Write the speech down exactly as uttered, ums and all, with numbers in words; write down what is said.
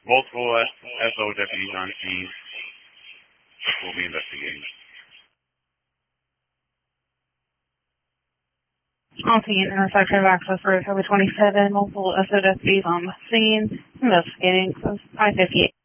Multiple S O deputies on scene will be investigating. On scene, intersection of access road, Highway twenty-seven, multiple S O deputies on the scene, investigating, so five fifty-eight.